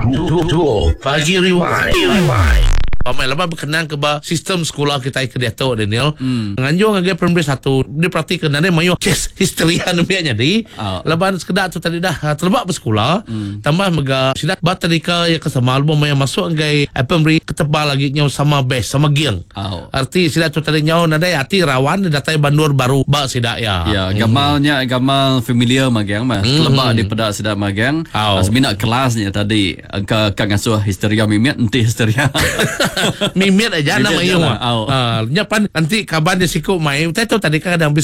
Duo Pagi Rewind. Pamai lama berkenan ke sistem sekolah kita ke Dato' Daniel. Nganjung agak primary 1 dia perhatikan dan dia mayu kes histeria namanya jadi. Lepas sekedar tu tadi dah terlebak bersekolah. Tambah mega sidat batadika ya kesama album yang masuk agak primary ketebal lagi nyau sama best sama geng. Arti sidat tu tadi nyau nada hati rawan datai bandur baru ba sidak ya. Ya, gamalnya gamal familiar magang mah. Terlebak di pedak sidak magang. Seminat kelasnya tadi ke ngasuh histeria mimit enti histeria. Mimit aja nama iyo. Nyapan nanti kaban dia sikut main. Saya tahu tadi kan ada